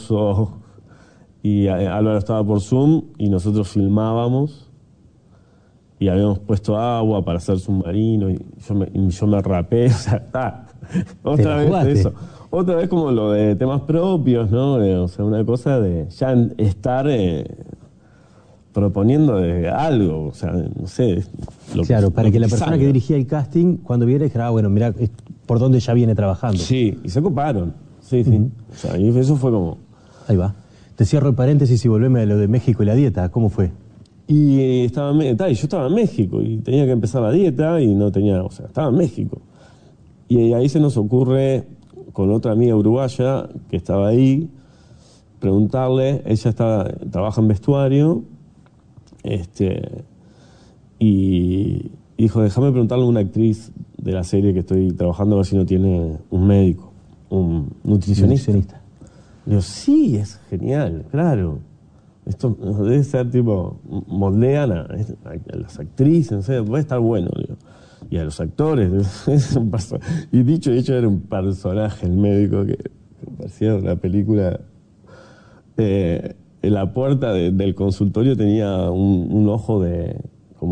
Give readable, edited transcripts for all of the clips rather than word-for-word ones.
hermoso. Y Álvaro estaba por Zoom y nosotros filmábamos y habíamos puesto agua para hacer submarino y yo me rapé, o sea, está. Otra vez eso. Otra vez como lo de temas propios, ¿no? O sea, una cosa de ya estar proponiendo algo, o sea, no sé. Claro, para que la persona que dirigía el casting, cuando viera, dijera, bueno, mira, por dónde ya viene trabajando. Sí, y se ocuparon. Sí, sí. O sea, y eso fue como... Ahí va. Te cierro el paréntesis y volveme a lo de México y la dieta. ¿Cómo fue? Y yo estaba en México y tenía que empezar la dieta y no tenía... O sea, estaba en México. Y ahí se nos ocurre, con otra amiga uruguaya que estaba ahí, preguntarle, ella trabaja en vestuario, y dijo, déjame preguntarle a una actriz de la serie que estoy trabajando a ver si no tiene un médico, un nutricionista. Digo, sí, es genial, claro. Esto debe ser tipo, moldean a las actrices, no sé, puede estar bueno, digo. Y a los actores, y dicho y hecho era un personaje, el médico, que parecía una película. En la puerta del consultorio tenía un ojo de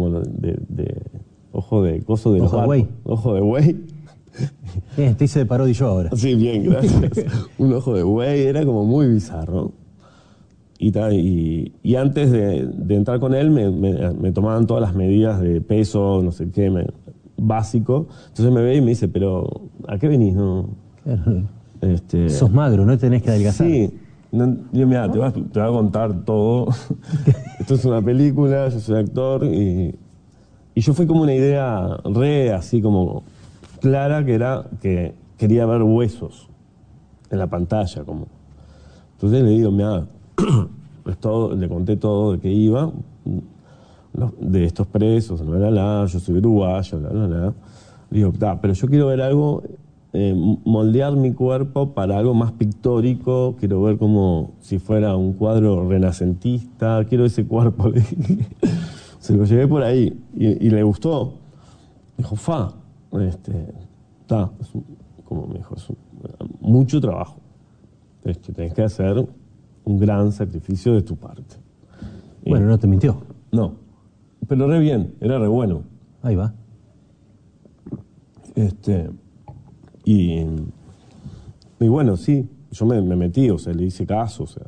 ojo de coso de ojo de buey. Ojo de buey. Te hice de parodia yo ahora. Sí, bien, gracias. Un ojo de buey, era como muy bizarro. Y antes de entrar con él me tomaban todas las medidas de peso, no sé qué, básico. Entonces me ve y me dice, pero ¿a qué venís? No. Claro. Sos magro, no tenés que adelgazar. Sí. Yo, mira, te voy a contar todo. Esto es una película, yo soy actor y yo fui como una idea así como clara, que era que quería ver huesos en la pantalla, como. Entonces le digo, mira, le conté todo de qué iba, de estos presos, yo soy uruguayo, Le digo, pero yo quiero ver algo, moldear mi cuerpo para algo más pictórico, quiero ver como si fuera un cuadro renacentista, quiero ese cuerpo. Se lo llevé por ahí y le gustó. Dijo, como me dijo, es mucho trabajo. Tenés que hacer un gran sacrificio de tu parte. Bueno, no te mintió. No, pero re bien, era re bueno. Ahí va. Y bueno, sí, yo me metí, o sea, le hice caso, o sea.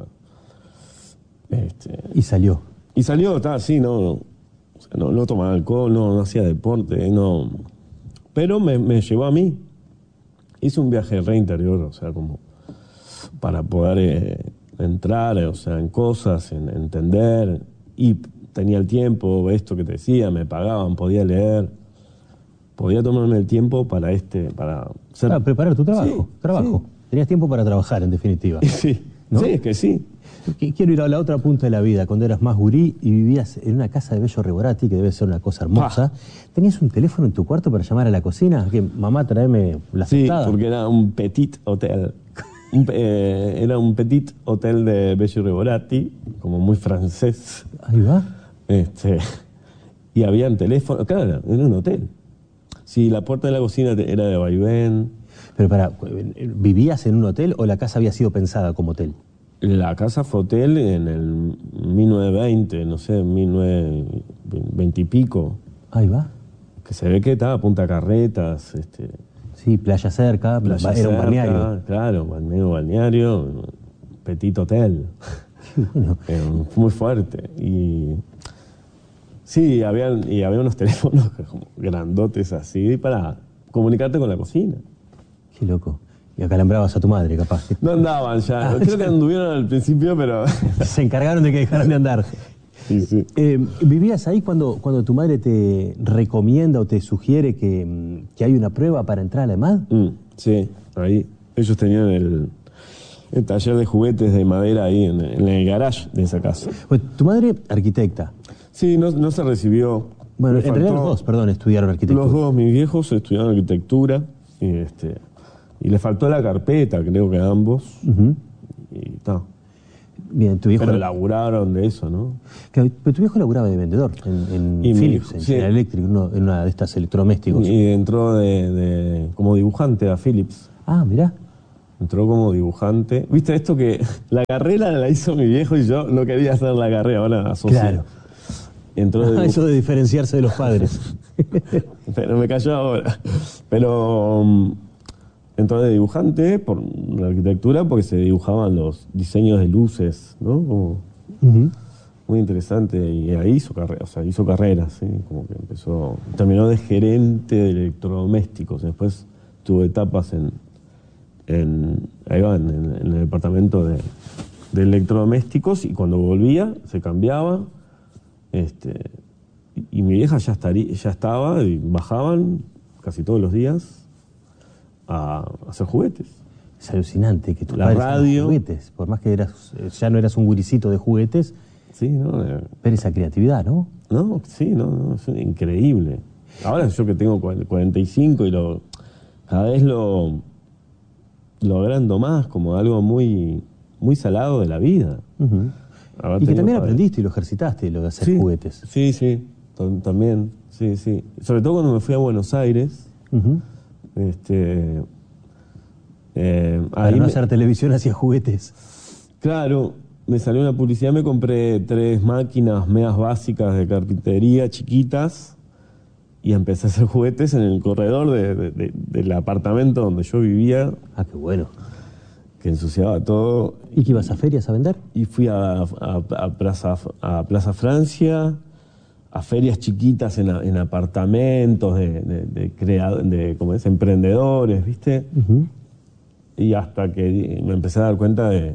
Y salió. Y salió, sí, no tomaba alcohol, no hacía deporte, no. Pero me llevó a mí. Hice un viaje re interior, o sea, como para poder entrar, o sea, en cosas, en entender. Y tenía el tiempo, esto que te decía, me pagaban, podía leer. Podía tomarme el tiempo para preparar tu trabajo. Sí. Tenías tiempo para trabajar, en definitiva. Sí, ¿no? Sí, es que sí. Quiero ir a la otra punta de la vida, cuando eras más gurí y vivías en una casa de Bello Reborati, que debe ser una cosa hermosa. ¿Tenías un teléfono en tu cuarto para llamar a la cocina? Que mamá, tráeme la tostada. Sí, porque era un petit hotel. Era un petit hotel de Bello Reborati, como muy francés. Ahí va. Y había un teléfono, claro, era un hotel. Sí, la puerta de la cocina era de vaivén. Pero ¿vivías en un hotel o la casa había sido pensada como hotel? La casa fue hotel en el 1920, no sé, 1920 y pico. Ahí va. Que se ve que estaba a Punta Carretas. Sí, playa cerca, era un balneario. Claro, balneario, petit hotel. Bueno. Muy fuerte. Y sí, había unos teléfonos como grandotes así para comunicarte con la cocina. Qué loco. Y acalambrabas a tu madre, capaz. No andaban ya. Creo que anduvieron al principio, pero... Se encargaron de que dejaran de andar. Sí. ¿Vivías ahí cuando tu madre te recomienda o te sugiere que hay una prueba para entrar a la EMAD? Sí, ahí. Ellos tenían el taller de juguetes de madera ahí en el garage de esa casa. Pues, tu madre, arquitecta. Sí, no se recibió. Bueno, en realidad los dos, estudiaron arquitectura. Los dos, mis viejos, estudiaron arquitectura y le faltó la carpeta, creo que a ambos. Y está. Bien, tu viejo... Pero laburaron de eso, ¿no? Pero tu viejo laburaba de vendedor en Philips, en General Electric, en una de estas electrodomésticos. Y entró como dibujante a Philips. Ah, mirá. Entró como dibujante. ¿Viste esto que la carrera la hizo mi viejo y yo no quería hacer la carrera? Ahora asocié. Claro. Entró de Eso de diferenciarse de los padres. Pero me cayó ahora. Pero entró de dibujante por la arquitectura porque se dibujaban los diseños de luces, ¿no? Como muy interesante. Y ahí hizo carrera, o sea, hizo carrera, ¿sí? Como que terminó de gerente de electrodomésticos. Después tuvo etapas en el departamento de electrodomésticos, y cuando volvía se cambiaba. Y mi vieja ya estaba, y bajaban casi todos los días a hacer juguetes. Es alucinante que tus La padres radio. hagan juguetes, por más que ya no eras un guricito de juguetes, Sí, ¿no? pero esa creatividad, ¿no? No, sí, no, es increíble. Ahora yo que tengo 45 y cada vez lo agrando más como algo muy, muy salado de la vida. Y que también aprendiste y lo ejercitaste, lo de hacer juguetes. Sí, también, sí. Sobre todo cuando me fui a Buenos Aires. Para no hacer televisión, hacía juguetes. Claro, me salió una publicidad, me compré 3 máquinas medias básicas de carpintería, chiquitas, y empecé a hacer juguetes en el corredor del apartamento donde yo vivía. Ah, qué bueno. Que ensuciaba todo. ¿Y que ibas a ferias a vender? Y fui a Plaza Francia, a ferias chiquitas en apartamentos de ¿cómo es? Emprendedores, ¿viste? Y hasta que me empecé a dar cuenta de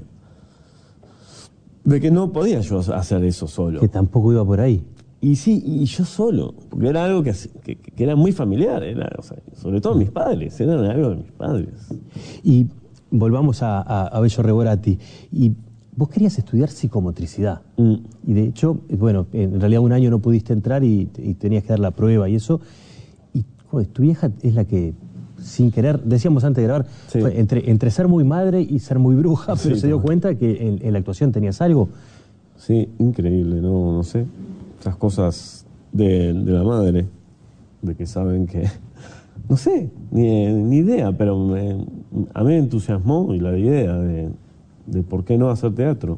que no podía yo hacer eso solo. Que tampoco iba por ahí. Y sí, y yo solo, porque era algo que era muy familiar, o sea, sobre todo mis padres, eran algo de mis padres. Y volvamos a Bello Reborati. Y vos querías estudiar psicomotricidad. Y de hecho, bueno, en realidad un año no pudiste entrar y tenías que dar la prueba y eso. Y joder, tu vieja es la que, sin querer, decíamos antes de grabar, Sí. entre ser muy madre y ser muy bruja, pero Sí, se dio cuenta que en la actuación tenías algo. Sí, increíble, no sé. Esas cosas de la madre, de que saben que... No sé, ni idea, pero a mí me entusiasmó y la idea de por qué no hacer teatro.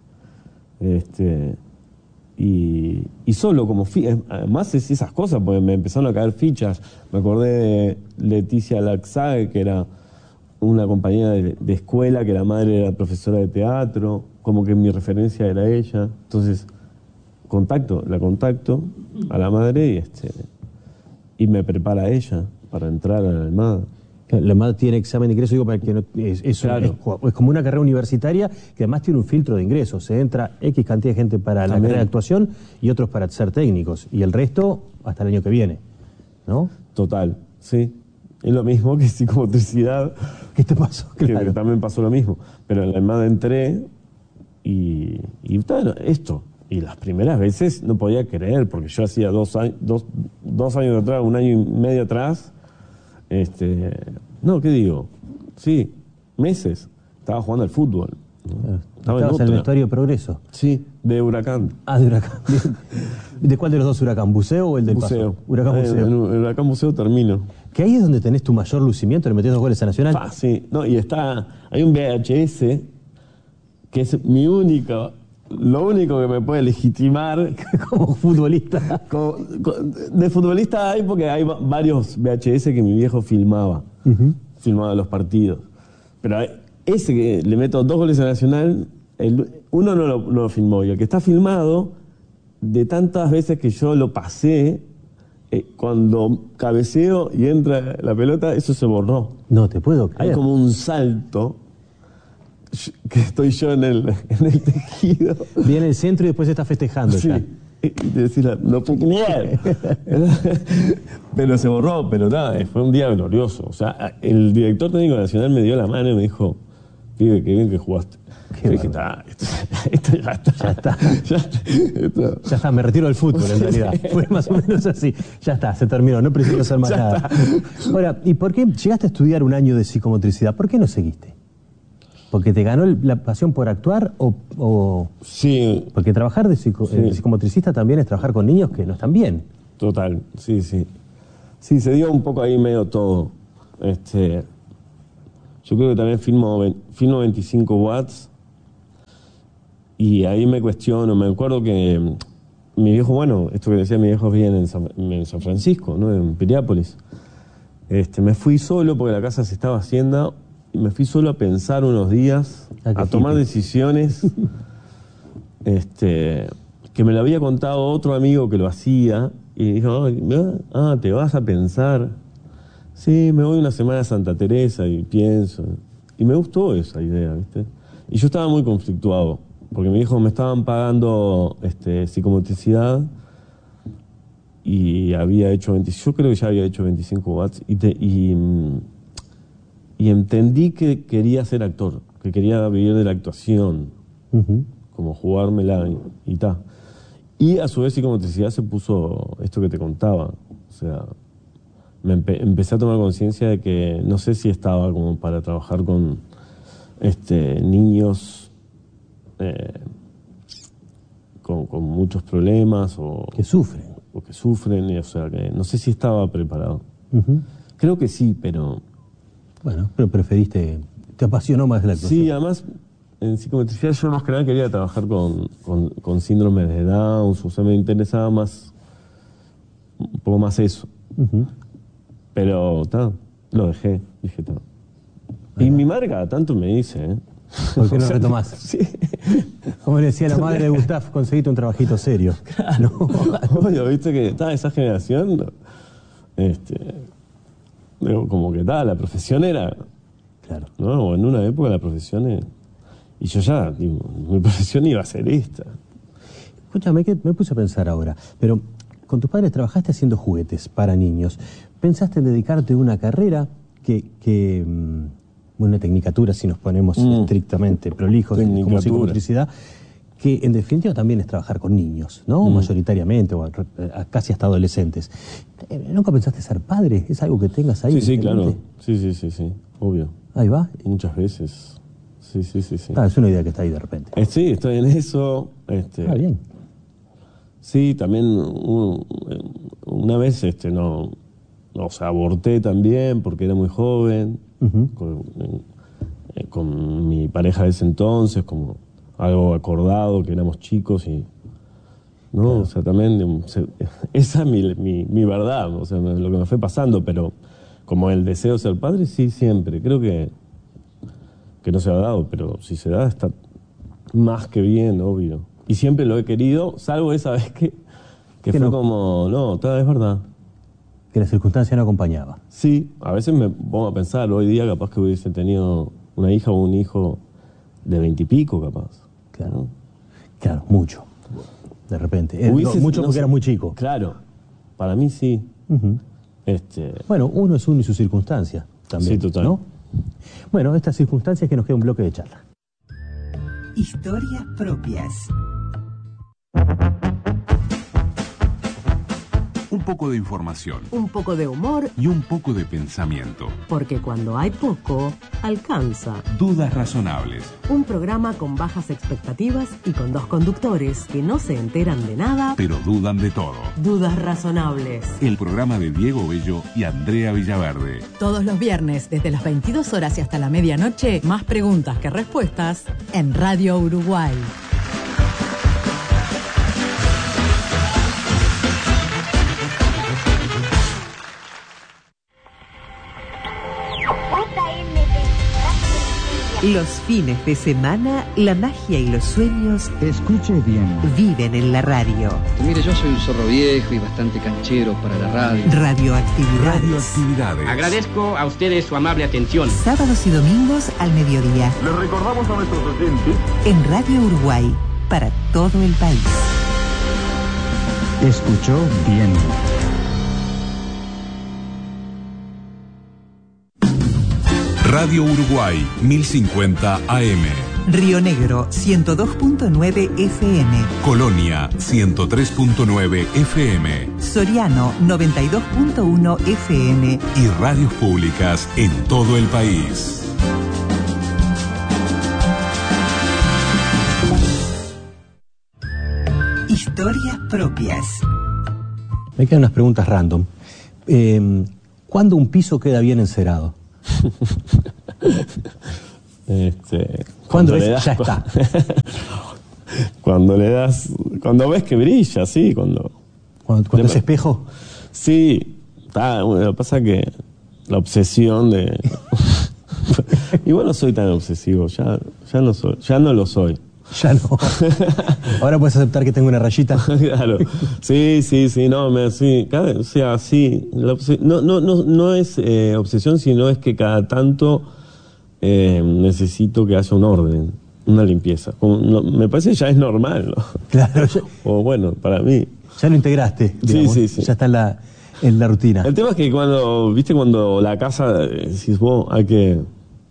Y solo como además es esas cosas, porque me empezaron a caer fichas. Me acordé de Leticia Laxague, que era una compañera de escuela, que la madre era profesora de teatro, como que mi referencia era ella. Entonces, la contacto a la madre y me prepara ella para entrar a la Armada. La AMAD tiene examen de ingreso, digo, para que no, Claro. es como una carrera universitaria que además tiene un filtro de ingresos. Se entra X cantidad de gente para la carrera de actuación y otros para ser técnicos. Y el resto hasta el año que viene, ¿no? Total, sí. Es lo mismo que psicomotricidad. ¿Qué te pasó? Que Claro. también pasó lo mismo. Pero en la Armada entré y bueno, esto. Y las primeras veces no podía creer, porque yo hacía 2 años atrás, 1 año y medio atrás, no, ¿qué digo? Sí, meses, estaba jugando al fútbol. ¿no? Estabas en el vestuario de Progreso. Sí, de Huracán. Ah, de Huracán. ¿De cuál de los dos Huracán? ¿Buceo o el del Buceo. Paso? Huracán Buceo. En Huracán Buceo termino. Que ahí es donde tenés tu mayor lucimiento, le metés 2 goles a Nacional. Sí, no, y hay un VHS que es lo único que me puede legitimar Como futbolista. de futbolista hay, porque hay varios VHS que mi viejo filmaba los partidos, pero ese que le meto 2 goles a Nacional, uno no lo filmó, y el que está filmado, de tantas veces que yo lo pasé, cuando cabeceo y entra la pelota, eso se borró. No te puedo creer. Hay como un salto que estoy yo en el tejido. Viene el centro y después está festejando. Sí. Ya. Y decir, no puedo creer. Pero se borró, pero nada, fue un día glorioso. O sea, el director técnico nacional me dio la mano y me dijo, pibe, qué bien que jugaste. Yo dije, esto ya está. Ya está. Esto- Ya está, me retiro del fútbol en realidad. Fue más o menos así. Ya está, se terminó, no preciso hacer más nada. Ahora, ¿y por qué llegaste a estudiar un año de psicomotricidad? ¿Por qué no seguiste? ¿Porque te ganó la pasión por actuar o Sí, porque trabajar de psicomotricista también es trabajar con niños que no están bien? total, sí. Sí, se dio un poco ahí medio todo. Yo creo que también filmo 25 watts y ahí me cuestiono. Me acuerdo que mi viejo, bueno, esto que decía mi viejo vive en San Francisco, ¿no? En Piriápolis. Me fui solo porque la casa se estaba haciendo y me fui solo a pensar unos días, a tomar decisiones que me lo había contado otro amigo que lo hacía y dijo, ¿te vas a pensar? Sí, me voy una semana a Santa Teresa y pienso. Y me gustó esa idea, ¿viste? Y yo estaba muy conflictuado, porque mi hijo me estaban pagando psicomotricidad y había hecho yo creo que ya había hecho 25 watts y entendí que quería ser actor, que quería vivir de la actuación, como jugármela y tal. Y a su vez psicomotricidad se puso esto que te contaba, o sea, empecé a tomar conciencia de que no sé si estaba como para trabajar con niños con muchos problemas o que sufren. O que sufren, o sea, que no sé si estaba preparado. Creo que sí, pero... Bueno, pero preferiste, te apasionó más la actuación. Sí, además, en psicomotricidad yo más que nada quería trabajar con síndrome de Down, o sea, me interesaba más, un poco más eso. Pero, lo dejé, dije, Y mi madre cada tanto me dice, ¿Por qué no retomás? Sí. Como le decía la madre de Gustav, conseguiste un trabajito serio. Claro. Bueno, viste que esa generación, como que la profesión era, claro, ¿no? En una época la profesión y yo ya, mi profesión iba a ser esta. Escúchame, que me puse a pensar ahora, pero con tus padres trabajaste haciendo juguetes para niños. ¿Pensaste en dedicarte a una carrera una tecnicatura, si nos ponemos estrictamente prolijos, como psicomotricidad, que en definitiva también es trabajar con niños, ¿no? Mayoritariamente, o casi hasta adolescentes. ¿Nunca pensaste ser padre? ¿Es algo que tengas ahí? Sí, claro. Sí, obvio. Ahí va. Muchas veces. Sí. Es una idea que está ahí de repente. Sí, estoy en eso. Bien. Sí, también una vez aborté también porque era muy joven. Con mi pareja de ese entonces, como algo acordado, que éramos chicos y... ¿no? Claro. O sea, también... esa es mi verdad, o sea, lo que me fue pasando, pero como el deseo de ser padre, sí, siempre. Creo que no se ha dado, pero si se da, está más que bien, obvio. Y siempre lo he querido, salvo esa vez que fue no. Como... No, es verdad. Que la circunstancia no acompañaba. Sí, a veces me pongo a pensar, hoy día capaz que hubiese tenido una hija o un hijo de 20 y pico, capaz. Claro, ¿no? Claro, mucho. De repente. Mucho porque era muy chico. Claro, para mí sí. Bueno, uno es uno y su circunstancia también. Sí, total. ¿No? Bueno, estas circunstancias que nos queda un bloque de charla. Historias propias. Un poco de información. Un poco de humor. Y un poco de pensamiento. Porque cuando hay poco, alcanza. Dudas razonables. Un programa con bajas expectativas y con dos conductores que no se enteran de nada, pero dudan de todo. Dudas razonables. El programa de Diego Bello y Andrea Villaverde. Todos los viernes, desde las 22 horas y hasta la medianoche, más preguntas que respuestas en Radio Uruguay. Los fines de semana, la magia y los sueños... Escuche bien. ...viven en la radio. Mire, yo soy un zorro viejo y bastante canchero para la radio. Radioactividades. Agradezco a ustedes su amable atención. Sábados y domingos al mediodía. Les recordamos a nuestros oyentes... En Radio Uruguay, para todo el país. Escuchó bien. Radio Uruguay, 1050 AM. Río Negro, 102.9 FM. Colonia, 103.9 FM. Soriano, 92.1 FM. Y radios públicas en todo el país. Historias propias. Me quedan unas preguntas random. ¿Cuándo un piso queda bien encerado? ¿Cuándo le ves? Ya está. Cuando ves que brilla, sí, cuando es espejo. Sí, bueno, lo que pasa es que la obsesión de... Igual no soy tan obsesivo, ya no lo soy. Ya no. Ahora puedes aceptar que tengo una rayita. Claro. Sí, no, sí. O sea, sí. No es obsesión, sino es que cada tanto necesito que haya un orden, una limpieza. Me parece que ya es normal, ¿no? Claro. O bueno, para mí. Ya lo integraste, digamos. Sí. Ya está en la rutina. El tema es que cuando la casa, decís vos, hay que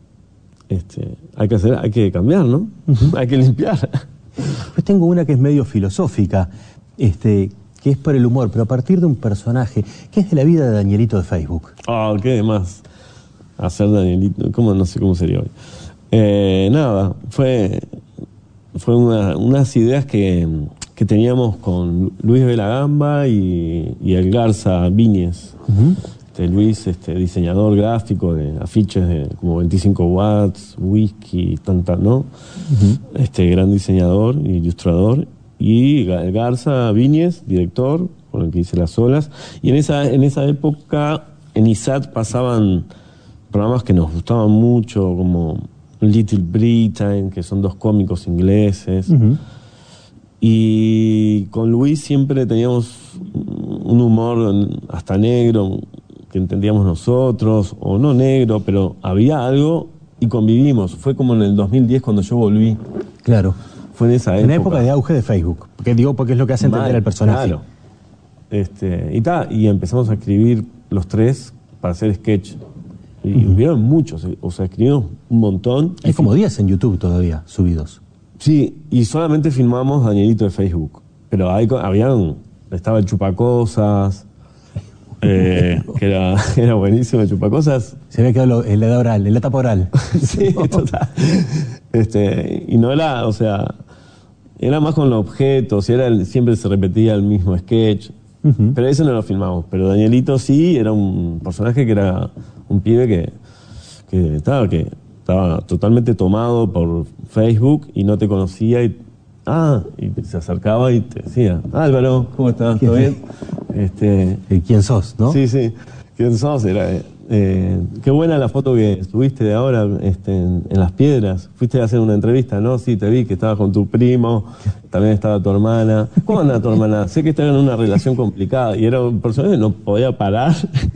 cambiar, ¿no? Uh-huh. Hay que limpiar. Pues tengo una que es medio filosófica, que es por el humor, pero a partir de un personaje, que es de la vida de Danielito de Facebook. ¿Qué más? Hacer Danielito, no sé cómo sería hoy. Nada, fue unas ideas que teníamos con Luis de la Gamba y el Garza Viñez. Uh-huh. Luis, diseñador gráfico de afiches de como 25 watts, whisky, tanta, ¿no? Uh-huh. Gran diseñador e ilustrador. Y el Garza Viñez, director, con el que hice las olas. Y en esa época, en ISAT pasaban programas que nos gustaban mucho, como Little Britain, que son 2 cómicos ingleses. Uh-huh. Y con Luis siempre teníamos un humor hasta negro, que entendíamos nosotros, o no negro, pero había algo y convivimos. Fue como en el 2010 cuando yo volví. Claro. Fue en esa época. En la época de auge de Facebook. Porque es lo que hace entender al personaje. Claro. Y empezamos a escribir los 3 para hacer sketch. Y hubieron muchos, escribimos un montón. Hay como 10 en YouTube todavía subidos. Sí, y solamente filmamos Danielito de Facebook. Pero estaba el Chupacosas, que era buenísimo el Chupacosas. Se había quedado en la etapa oral. Sí, total. Y no era, era más con los objetos, siempre se repetía el mismo sketch. Uh-huh. Pero ese no lo filmamos. Pero Danielito sí, era un personaje que era un pibe que estaba totalmente tomado por Facebook y no te conocía y se acercaba y te decía: Álvaro, ¿cómo estás? ¿Todo bien? ¿Quién sos, no? Sí, ¿quién sos? Qué buena la foto que subiste de ahora en Las Piedras. Fuiste a hacer una entrevista, ¿no? Sí, te vi que estabas con tu primo, también estaba tu hermana. ¿Cómo anda tu hermana? Sé que estaban en una relación complicada y era un personaje que no podía parar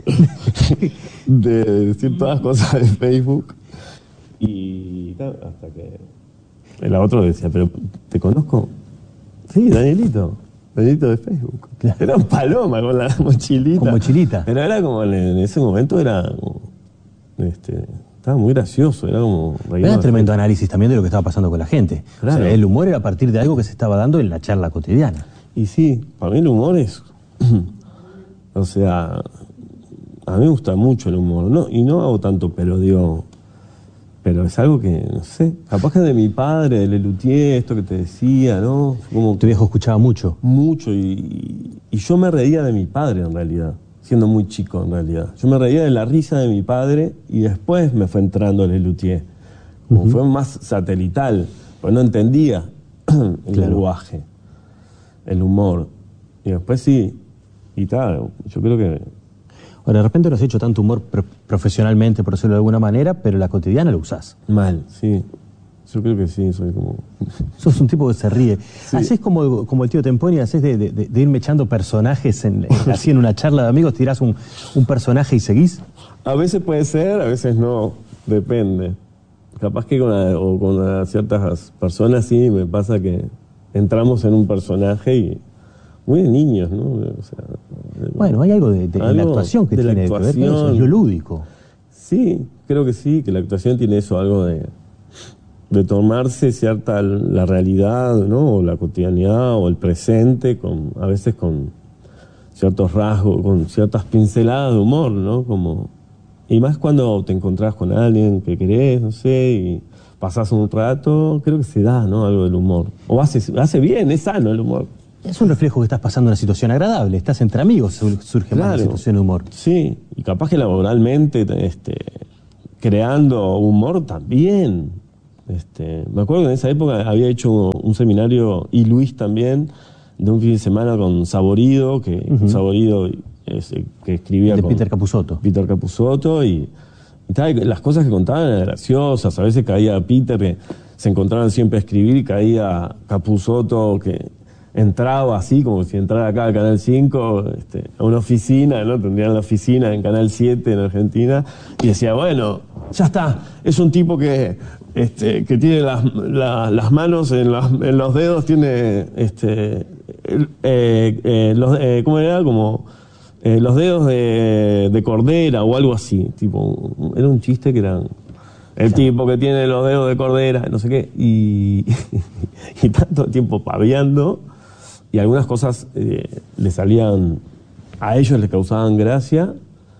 de decir todas cosas de Facebook. Y hasta que el otro decía: pero ¿te conozco? Sí, Danielito de Facebook. Claro. Era un paloma con la mochilita. Con mochilita. Pero era como en ese momento estaba muy gracioso, era como... Era tremendo análisis también de lo que estaba pasando con la gente. Claro. El humor era a partir de algo que se estaba dando en la charla cotidiana. Y sí, para mí el humor es... a mí me gusta mucho el humor, ¿no? Y no hago tanto, pero es algo que, no sé, capaz que de mi padre, de Lelutier, esto que te decía, ¿no? Como tu viejo escuchaba mucho. Mucho, y yo me reía de mi padre en realidad, siendo muy chico en realidad. Yo me reía de la risa de mi padre y después me fue entrando Lelutier. Como fue más satelital, pues no entendía el lenguaje, el humor. Y después sí, y tal, yo creo que... Bueno, de repente no has hecho tanto humor profesionalmente, por decirlo de alguna manera, pero la cotidiana lo usás. Mal, sí. Yo creo que sí, soy como... Sos un tipo que se ríe. Sí. ¿Hacés como el tío Temponi, hacés de irme echando personajes así en una charla de amigos, tirás un personaje y seguís? A veces puede ser, a veces no, depende. Capaz que con ciertas personas sí me pasa que entramos en un personaje y... Muy de niños, ¿no? Bueno, hay algo de la actuación que tiene que ver con eso, es lo lúdico. Sí, creo que sí, que la actuación tiene eso, algo de tomarse la realidad, ¿no? O la cotidianidad, o el presente, a veces con ciertos rasgos, con ciertas pinceladas de humor, ¿no? Y más cuando te encontrás con alguien que querés, no sé, y pasás un rato, creo que se da, ¿no? Algo del humor. O hace bien, es sano el humor. Es un reflejo que estás pasando una situación agradable, estás entre amigos, surge más la situación de humor. Sí, y capaz que laboralmente, creando humor también. Me acuerdo que en esa época había hecho un seminario, y Luis también, de un fin de semana con Saborido, Saborido que escribía de con Peter Capusotto. Peter Capusotto, y las cosas que contaban eran graciosas. A veces caía Peter, que se encontraban siempre a escribir, y caía Capusotto, que entraba así, como si entrara acá al Canal 5, a una oficina, ¿no? Tendrían la oficina en Canal 7 en Argentina, y decía, bueno, ya está, es un tipo que tiene las manos en los dedos, tiene ¿cómo era? Como los dedos de cordera o algo así. Tipo, era un chiste que era el tipo que tiene los dedos de cordera, no sé qué, y tanto tiempo paviando, y algunas cosas le salían, a ellos les causaban gracia,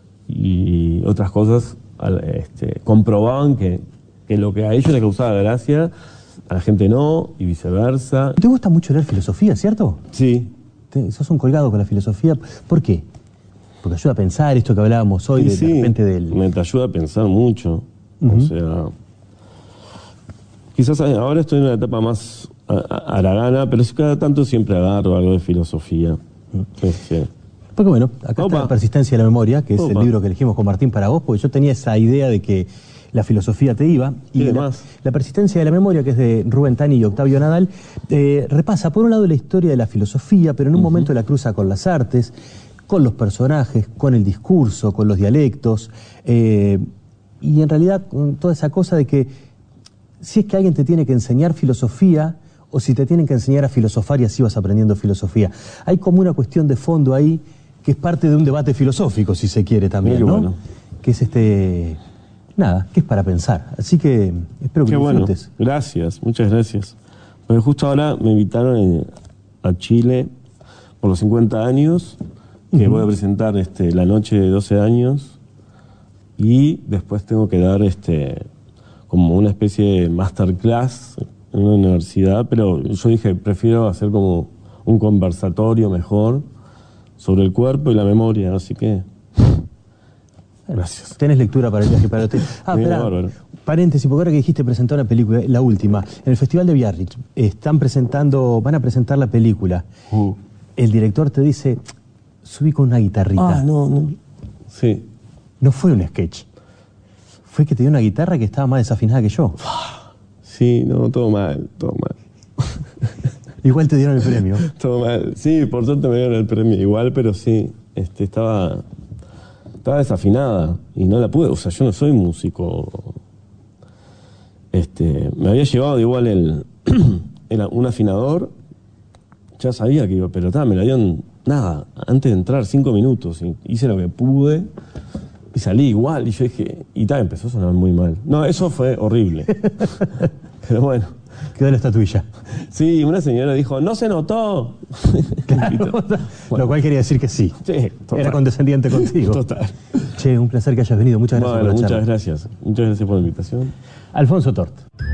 y otras cosas comprobaban que lo que a ellos les causaba gracia, a la gente no, y viceversa. ¿Te gusta mucho leer filosofía, cierto? Sí. ¿Sos un colgado con la filosofía? ¿Por qué? Porque ayuda a pensar esto que hablábamos hoy, de repente me te ayuda a pensar mucho. O sea, quizás ahora estoy en una etapa más haragana, pero cada tanto siempre agarro algo de filosofía. Porque bueno, acá está La persistencia de la memoria, que es el libro que elegimos con Martín para vos, porque yo tenía esa idea de que la filosofía te iba. Y la persistencia de la memoria, que es de Rubén Tani y Octavio Nadal, repasa por un lado la historia de la filosofía, pero en un momento la cruza con las artes, con los personajes, con el discurso, con los dialectos, y en realidad con toda esa cosa de que si es que alguien te tiene que enseñar filosofía, o si te tienen que enseñar a filosofar y así vas aprendiendo filosofía. Hay como una cuestión de fondo ahí que es parte de un debate filosófico, si se quiere también, ¿no? Bueno. Que es que es para pensar. Así que espero que lo disfrutes. Bueno. Gracias, muchas gracias. Porque justo ahora me invitaron a Chile por los 50 años, que voy a presentar la noche de 12 años, y después tengo que dar como una especie de masterclass en una universidad, pero yo dije, prefiero hacer como un conversatorio mejor sobre el cuerpo y la memoria, así que gracias. Tenés lectura para el viaje para el hotel. Espera, paréntesis, porque ahora que dijiste presentar una película, la última, en el Festival de Biarritz, van a presentar la película. El director te dice, subí con una guitarrita. No. Sí. No fue un sketch. Fue que te dio una guitarra que estaba más desafinada que yo. Sí, no, todo mal. Igual te dieron el premio. Todo mal. Sí, por suerte me dieron el premio igual, pero sí, estaba desafinada y no la pude, o sea, yo no soy músico. Me había llevado igual un afinador, ya sabía que iba, pero me la dieron nada, antes de entrar 5 minutos, y hice lo que pude y salí igual, y yo dije, empezó a sonar muy mal. No, eso fue horrible. Pero bueno. Quedó la estatuilla. Sí, una señora dijo, no se notó. Claro. Lo cual quería decir que sí. Sí, era condescendiente contigo. Total. Che, un placer que hayas venido. Muchas gracias por la charla. Muchas gracias. Muchas gracias por la invitación. Alfonso Tort.